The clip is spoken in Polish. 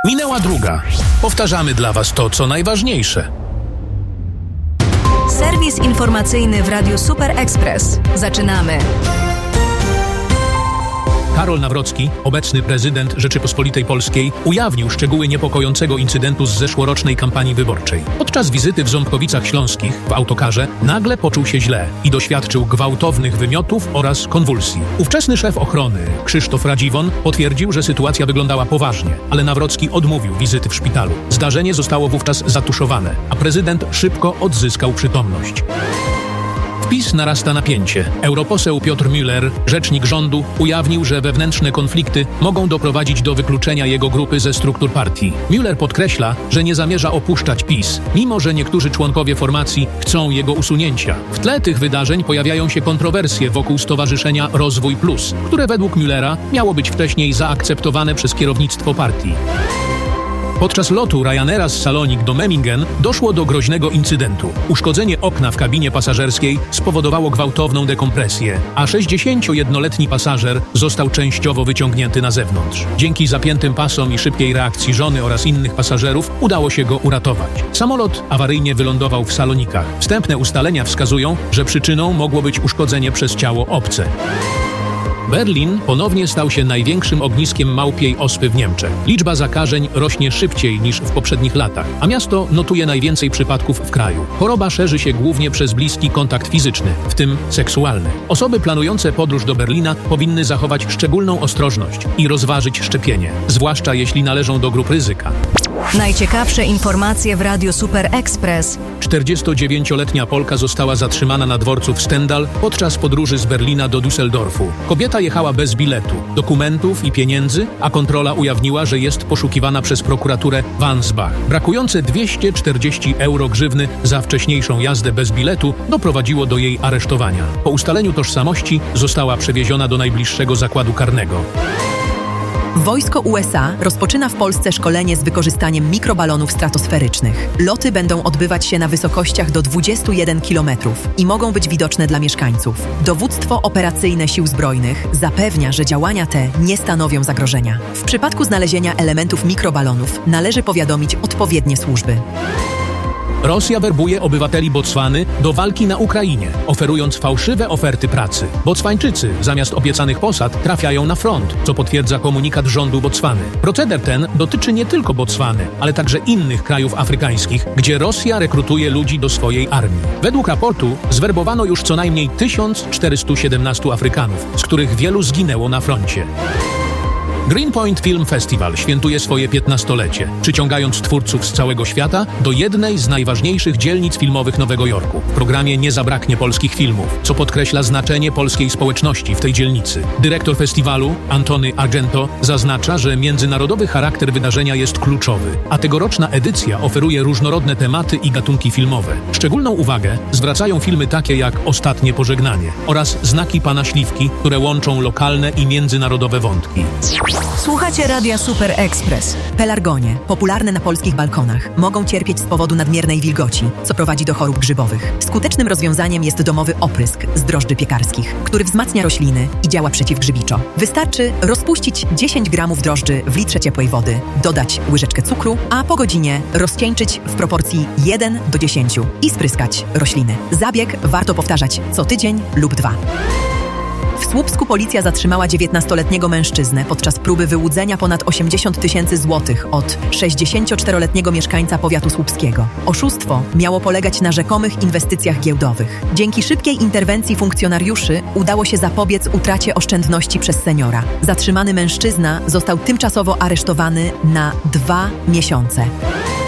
Minęła druga. Powtarzamy dla Was to, co najważniejsze. Serwis informacyjny w Radiu Super Express. Zaczynamy. Karol Nawrocki, obecny prezydent Rzeczypospolitej Polskiej, ujawnił szczegóły niepokojącego incydentu z zeszłorocznej kampanii wyborczej. Podczas wizyty w Ząbkowicach Śląskich w autokarze nagle poczuł się źle i doświadczył gwałtownych wymiotów oraz konwulsji. Ówczesny szef ochrony, Krzysztof Radziwon, potwierdził, że sytuacja wyglądała poważnie, ale Nawrocki odmówił wizyty w szpitalu. Zdarzenie zostało wówczas zatuszowane, a prezydent szybko odzyskał przytomność. PiS narasta napięcie. Europoseł Piotr Müller, rzecznik rządu, ujawnił, że wewnętrzne konflikty mogą doprowadzić do wykluczenia jego grupy ze struktur partii. Müller podkreśla, że nie zamierza opuszczać PiS, mimo że niektórzy członkowie formacji chcą jego usunięcia. W tle tych wydarzeń pojawiają się kontrowersje wokół Stowarzyszenia Rozwój Plus, które według Müllera miało być wcześniej zaakceptowane przez kierownictwo partii. Podczas lotu Ryanaira z Salonik do Memmingen doszło do groźnego incydentu. Uszkodzenie okna w kabinie pasażerskiej spowodowało gwałtowną dekompresję, a 61-letni pasażer został częściowo wyciągnięty na zewnątrz. Dzięki zapiętym pasom i szybkiej reakcji żony oraz innych pasażerów udało się go uratować. Samolot awaryjnie wylądował w Salonikach. Wstępne ustalenia wskazują, że przyczyną mogło być uszkodzenie przez ciało obce. Berlin ponownie stał się największym ogniskiem małpiej ospy w Niemczech. Liczba zakażeń rośnie szybciej niż w poprzednich latach, a miasto notuje najwięcej przypadków w kraju. Choroba szerzy się głównie przez bliski kontakt fizyczny, w tym seksualny. Osoby planujące podróż do Berlina powinny zachować szczególną ostrożność i rozważyć szczepienie, zwłaszcza jeśli należą do grup ryzyka. Najciekawsze informacje w Radiu Super Express. 49-letnia Polka została zatrzymana na dworcu w Stendal podczas podróży z Berlina do Düsseldorfu. Kobieta jechała bez biletu, dokumentów i pieniędzy, a kontrola ujawniła, że jest poszukiwana przez prokuraturę w Ansbach. Brakujące 240 euro grzywny za wcześniejszą jazdę bez biletu doprowadziło do jej aresztowania. Po ustaleniu tożsamości została przewieziona do najbliższego zakładu karnego. Wojsko USA rozpoczyna w Polsce szkolenie z wykorzystaniem mikrobalonów stratosferycznych. Loty będą odbywać się na wysokościach do 21 km i mogą być widoczne dla mieszkańców. Dowództwo operacyjne Sił Zbrojnych zapewnia, że działania te nie stanowią zagrożenia. W przypadku znalezienia elementów mikrobalonów należy powiadomić odpowiednie służby. Rosja werbuje obywateli Botswany do walki na Ukrainie, oferując fałszywe oferty pracy. Botswańczycy zamiast obiecanych posad trafiają na front, co potwierdza komunikat rządu Botswany. Proceder ten dotyczy nie tylko Botswany, ale także innych krajów afrykańskich, gdzie Rosja rekrutuje ludzi do swojej armii. Według raportu zwerbowano już co najmniej 1417 Afrykanów, z których wielu zginęło na froncie. Greenpoint Film Festival świętuje swoje 15-lecie, przyciągając twórców z całego świata do jednej z najważniejszych dzielnic filmowych Nowego Jorku. W programie nie zabraknie polskich filmów, co podkreśla znaczenie polskiej społeczności w tej dzielnicy. Dyrektor festiwalu, Antony Argento, zaznacza, że międzynarodowy charakter wydarzenia jest kluczowy, a tegoroczna edycja oferuje różnorodne tematy i gatunki filmowe. Szczególną uwagę zwracają filmy takie jak Ostatnie pożegnanie oraz Znaki Pana Śliwki, które łączą lokalne i międzynarodowe wątki. Słuchacie Radia Super Express. Pelargonie, popularne na polskich balkonach, mogą cierpieć z powodu nadmiernej wilgoci, co prowadzi do chorób grzybowych. Skutecznym rozwiązaniem jest domowy oprysk z drożdży piekarskich, który wzmacnia rośliny i działa przeciwgrzybiczo. Wystarczy rozpuścić 10 gramów drożdży w litrze ciepłej wody, dodać łyżeczkę cukru, a po godzinie rozcieńczyć w proporcji 1 do 10 i spryskać rośliny. Zabieg warto powtarzać co tydzień lub 2. W Słupsku policja zatrzymała 19-letniego mężczyznę podczas próby wyłudzenia ponad 80 000 złotych od 64-letniego mieszkańca powiatu słupskiego. Oszustwo miało polegać na rzekomych inwestycjach giełdowych. Dzięki szybkiej interwencji funkcjonariuszy udało się zapobiec utracie oszczędności przez seniora. Zatrzymany mężczyzna został tymczasowo aresztowany na 2 miesiące.